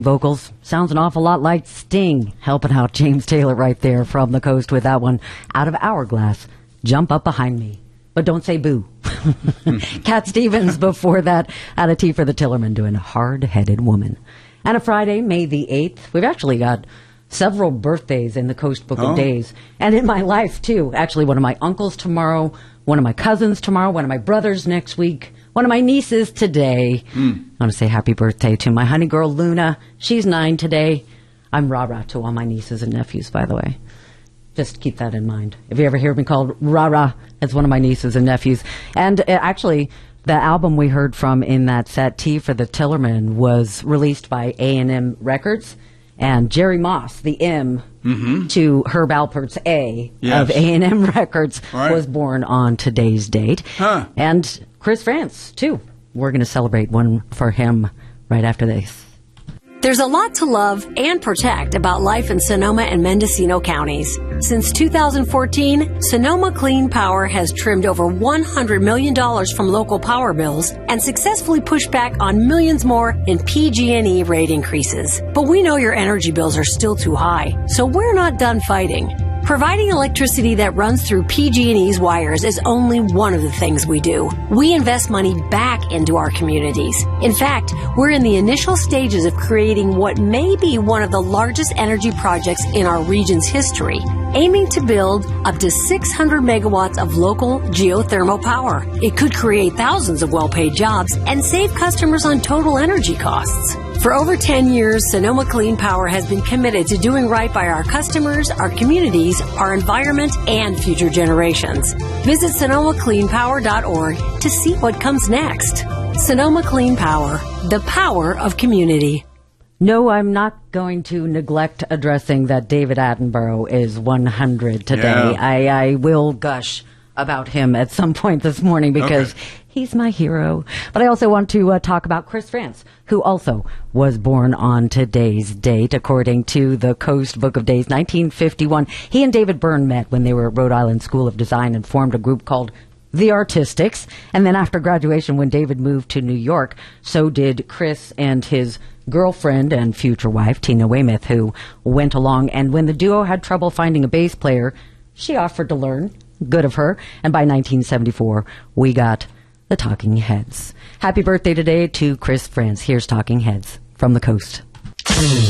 Vocals sounds an awful lot like Sting, helping out James Taylor right there from the coast with that one. Out of Hourglass, Jump Up Behind Me. But don't say boo. Cat Stevens before that, out of Tea for the Tillerman, doing Hard-Headed Woman. And a Friday, May the 8th, we've actually got several birthdays in the Coast Book of Days. And in my life, too. Actually, one of my uncles tomorrow, one of my cousins tomorrow, one of my brothers next week, one of my nieces today. I want to say happy birthday to my honey girl, Luna. She's 9 today. I'm Rara to all my nieces and nephews, by the way. Just keep that in mind. If you ever hear me called Rara, it's one of my nieces and nephews. And actually, the album we heard from in that set, Tea for the Tillerman, was released by A&M Records. And Jerry Moss, the M to Herb Alpert's A of A&M Records, was born on today's date. And Chris France, too. We're going to celebrate one for him right after this. There's a lot to love and protect about life in Sonoma and Mendocino counties. Since 2014, Sonoma Clean Power has trimmed over $100 million from local power bills and successfully pushed back on millions more in PG&E rate increases. But we know your energy bills are still too high, so we're not done fighting. Providing electricity that runs through PG&E's wires is only one of the things we do. We invest money back into our communities. In fact, we're in the initial stages of creating what may be one of the largest energy projects in our region's history, aiming to build up to 600 megawatts of local geothermal power. It could create thousands of well-paid jobs and save customers on total energy costs. For over 10 years, Sonoma Clean Power has been committed to doing right by our customers, our communities, our environment, and future generations. Visit SonomaCleanPower.org to see what comes next. Sonoma Clean Power, the power of community. No, I'm not going to neglect addressing that David Attenborough is 100 today. Yeah. I will gush about him at some point this morning because he's my hero. But I also want to talk about Chris France, who also was born on today's date, according to the Coast Book of Days, 1951. He and David Byrne met when they were at Rhode Island School of Design and formed a group called The Artistics. And then after graduation, when David moved to New York, so did Chris and his girlfriend and future wife, Tina Weymouth, who went along. And when the duo had trouble finding a bass player, she offered to learn. Good of her. And by 1974, we got the Talking Heads. Happy birthday today to Chris France. Here's Talking Heads from the Coast.